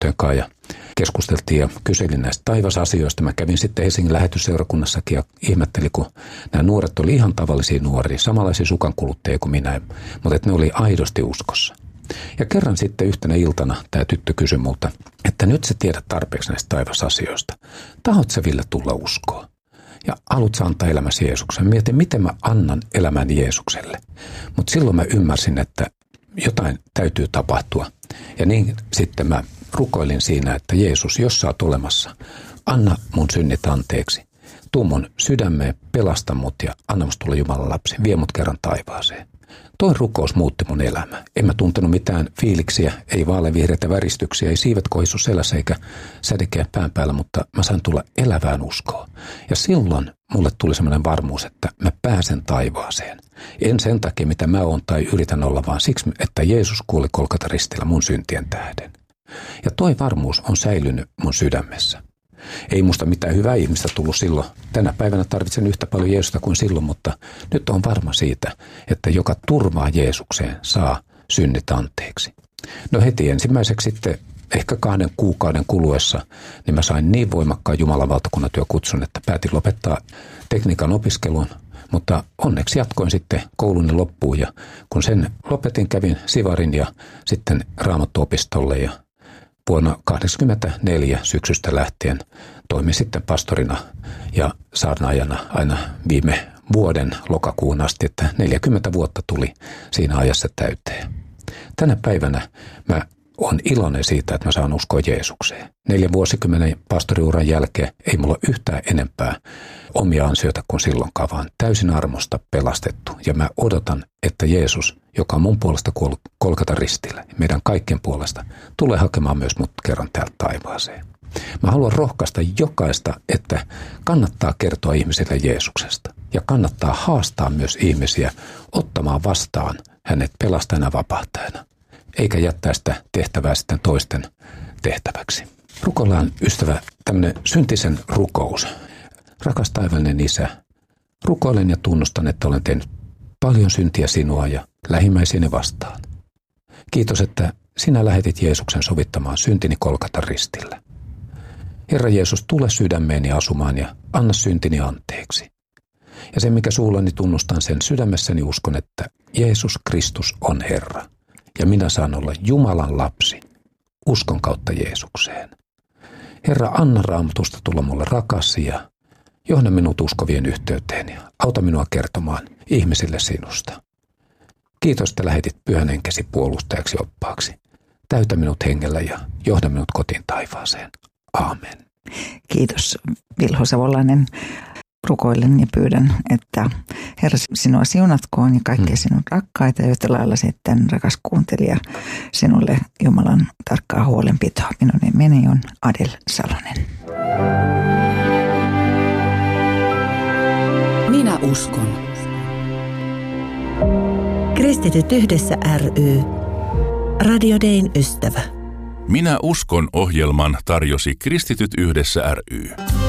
tyttöjen kanssa ja keskusteltiin ja kyselin näistä taivasasioista. Mä kävin sitten Helsingin lähetysseurakunnassakin ja ihmettelin, kun nämä nuoret oli ihan tavallisia nuoria, samanlaisia sukankuluttajia kuin minä, mutta että ne oli aidosti uskossa. Ja kerran sitten yhtenä iltana tämä tyttö kysyi multa, että nyt sä tiedät tarpeeksi näistä taivasasioista. Tahot sä, Ville, tulla uskoon? Ja haluat sä antaa elämäsi Jeesukselle? Mietin, miten mä annan elämäni Jeesukselle. Mutta silloin mä ymmärsin, että jotain täytyy tapahtua. Ja niin sitten mä rukoilin siinä, että Jeesus, jos sä oot olemassa, anna mun synnit anteeksi. Tuu mun sydämeen, pelasta mut ja anna musta tulla Jumalan lapsi. Vie mut kerran taivaaseen. Toi rukous muutti mun elämää. En mä tuntenut mitään fiiliksiä, ei vaaleanvihreitä väristyksiä, ei siivet kohisu selässä eikä sädekeä pään päällä, mutta mä sain tulla elävään uskoon. Ja silloin mulle tuli semmoinen varmuus, että mä pääsen taivaaseen. En sen takia, mitä mä oon tai yritän olla, vaan siksi, että Jeesus kuoli Golgatan ristillä mun syntien tähden. Ja toi varmuus on säilynyt mun sydämessä. Ei musta mitään hyvää ihmistä tullut silloin. Tänä päivänä tarvitsen yhtä paljon Jeesusta kuin silloin, mutta nyt on varma siitä, että joka turvaa Jeesukseen saa synnit anteeksi. No heti ensimmäiseksi sitten ehkä 2 kuukauden kuluessa, niin mä sain niin voimakkaan Jumalan valtakunnan työkutsun, että päätin lopettaa tekniikan opiskelun, mutta onneksi jatkoin sitten kouluni loppuun ja kun sen lopetin, kävin Sivarin ja sitten Raamattuopistolle ja vuonna 1984 syksystä lähtien toimin sitten pastorina ja saarnaajana aina viime vuoden lokakuun asti, että 40 vuotta tuli siinä ajassa täyteen. Tänä päivänä mä oon iloinen siitä, että mä saan uskoa Jeesukseen. 4 vuosikymmenen pastoriuran jälkeen ei mulla ole yhtään enempää omia ansioita kuin silloinkaan, vaan täysin armosta pelastettu. Ja mä odotan, että Jeesus, joka on mun puolesta kuollut Golgatan ristillä, meidän kaikkien puolesta, tulee hakemaan myös mut kerran täältä taivaaseen. Mä haluan rohkaista jokaista, että kannattaa kertoa ihmisille Jeesuksesta. Ja kannattaa haastaa myös ihmisiä ottamaan vastaan hänet pelastajana ja vapahtajana. Eikä jättää sitä tehtävää sitten toisten tehtäväksi. Rukoillaan, ystävä, tämmöinen syntisen rukous. Rakas taivaallinen Isä, rukoilen ja tunnustan, että olen tehnyt paljon syntiä sinua ja lähimmäisiäni vastaan. Kiitos, että sinä lähetit Jeesuksen sovittamaan syntini Golgatan ristillä. Herra Jeesus, tule sydämeeni asumaan ja anna syntini anteeksi. Ja sen, mikä suullani tunnustan, sen sydämessäni uskon, että Jeesus Kristus on Herra. Ja minä saan olla Jumalan lapsi uskon kautta Jeesukseen. Herra, anna Raamatusta tulla mulle rakas ja johda minut uskovien yhteyteen ja auta minua kertomaan ihmisille sinusta. Kiitos, että lähetit Pyhän Henkesi puolustajaksi oppaaksi. Täytä minut hengellä ja johda minut kotiin taivaaseen. Aamen. Kiitos, Vilho Savolainen. Rukoilen ja pyydän, että Herra sinua siunatkoon ja kaikkia sinun rakkaita, yhtä lailla sitten, rakas kuuntelija, sinulle Jumalan tarkkaa huolenpitoa. Minun nimeni on Adel Salonen. Minä uskon. Kristityt yhdessä ry. Radio Dayn ystävä. Minä uskon -ohjelman tarjosi Kristityt yhdessä ry.